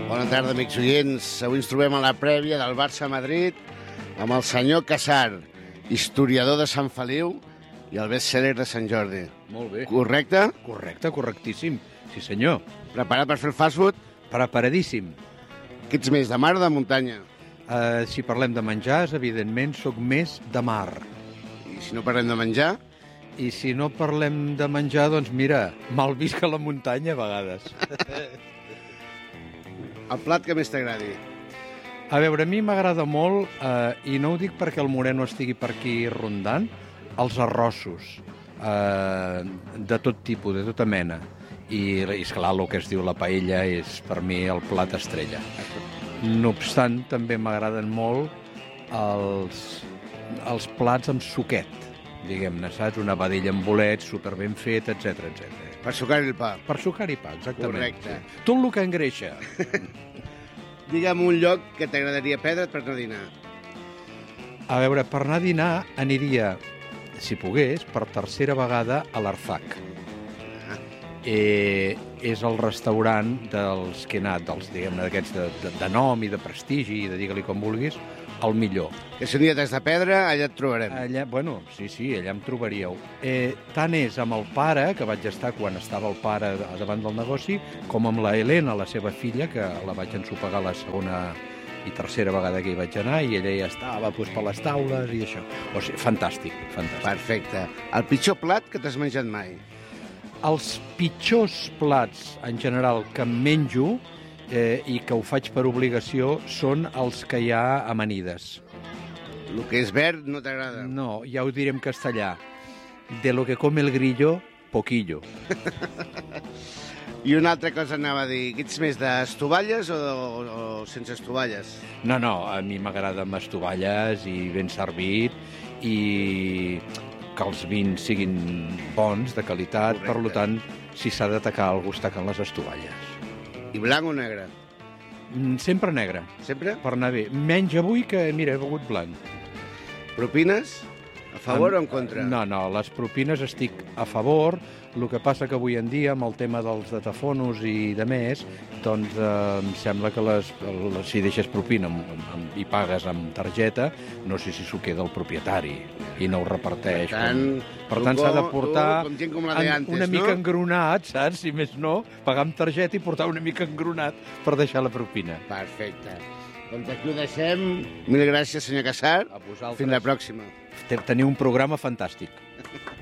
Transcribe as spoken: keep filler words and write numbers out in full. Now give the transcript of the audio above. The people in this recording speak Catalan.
Bona tarda, amics oients. Avui ens trobem a la prèvia del Barça-Madrid amb el senyor Casar, historiador de Sant Feliu i el best-seller de Sant Jordi. Molt bé. Correcte? Correcte, correctíssim. Sí, senyor. Preparat per fer el fast food? Preparadíssim. Què ets més, de mar o de muntanya? Uh, si parlem de menjars, evidentment, sóc més de mar. I si no parlem de menjar? I si no parlem de menjar, doncs mira, mal vist que la muntanya a vegades. El plat que més t'agradi? A veure, a mi m'agrada molt, eh, i no ho dic perquè el Moreno estigui per aquí rondant, els arrossos, eh, de tot tipus, de tota mena. I, i esclar, el que es diu la paella és per mi el plat estrella. No obstant, també m'agraden molt els, els plats amb suquet, diguem-ne, saps? Una vedella amb bolets, super ben fet, etcètera, etcètera. Per sucar el pa. Per sucar i pa, exactament. Correcte. Sí. Tot el que engreixa. Digue'm un lloc que t'agradaria perdre't per no dinar. A veure, per anar a dinar aniria, si pogués, per tercera vegada a l'Arzac. Eh, és el restaurant dels que he anat, dels, diguem-ne, d'aquests de, de, de nom i de prestigi, i de digue-li com vulguis, el millor. Que si un dia t'has de perdre, allà et trobarem. Allà, bueno, sí, sí, allà em trobaríeu. Eh, tant és amb el pare, que vaig estar quan estava el pare davant del negoci, com amb la Helena, la seva filla, que la vaig ensopegar la segona i tercera vegada que hi vaig anar, i ella ja estava doncs, per les taules i això. O sigui, fantàstic, fantàstic. Perfecte. El pitjor plat que t'has menjat mai? Els pitjors plats, en general, que em menjo, eh, i que ho faig per obligació, són els que hi ha amanides. El que és verd no t'agrada? No, ja ho diré en castellà. De lo que come el grillo, poquillo. I una altra cosa anava a dir, que ets més d'estovalles o, o, o sense estovalles? No, no, a mi m'agrada amb estovalles i ben servit i que els vins siguin bons, de qualitat. Correcte. Per tant, si s'ha d'atacar algú, es taquen les estovalles. I blanc o negre? Mm, Sempre negre, Sempre? per anar bé. Menys avui que, mira, he begut blanc. Propines? A favor o en contra? No, no, les propines estic a favor. El que passa que avui en dia, amb el tema dels datafonos i de més, doncs eh, em sembla que les, les, si deixes propina amb, amb, i pagues amb targeta, no sé si s'ho queda el propietari i no ho reparteix. Per tant, per tu tant s'ha de com- portar tu com gent com la de en- antes, una no? mica engronat, saps? Si més no, pagar amb targeta i portar una mica engronat per deixar la propina. Perfecte. Doncs aquí ho deixem. Mil gràcies, senyor Casar. A vosaltres. Fins la pròxima. Teniu un programa fantàstic.